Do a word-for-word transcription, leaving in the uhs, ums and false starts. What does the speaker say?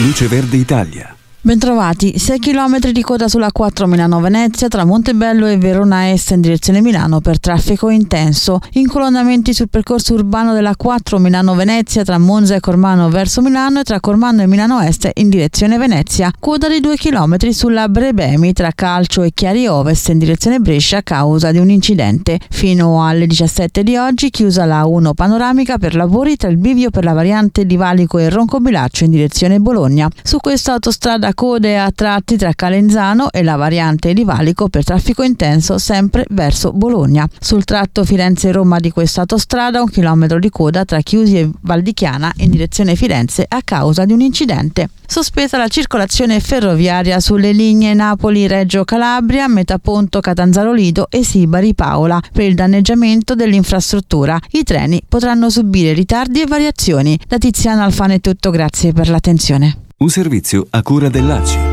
Luce Verde Italia. Bentrovati, sei chilometri di coda sulla quattro Milano-Venezia tra Montebello e Verona Est in direzione Milano per traffico intenso. Incolonnamenti sul percorso urbano della quattro Milano-Venezia tra Monza e Cormano verso Milano e tra Cormano e Milano Est in direzione Venezia. Coda di due chilometri sulla Brebemi tra Calcio e Chiari Ovest in direzione Brescia a causa di un incidente. Fino alle diciassette di oggi chiusa la uno panoramica per lavori tra il bivio per la variante di Valico e Roncobilaccio in direzione Bologna. Su questa autostrada code a tratti tra Calenzano e la variante di Valico per traffico intenso sempre verso Bologna. Sul tratto Firenze-Roma di questa autostrada un chilometro di coda tra Chiusi e Valdichiana in direzione Firenze a causa di un incidente. Sospesa la circolazione ferroviaria sulle linee Napoli-Reggio Calabria, Metaponto Catanzaro Lido e Sibari-Paola per il danneggiamento dell'infrastruttura. I treni potranno subire ritardi e variazioni. Da Tiziana Alfano è tutto, grazie per l'attenzione. Un servizio a cura dell'A C I.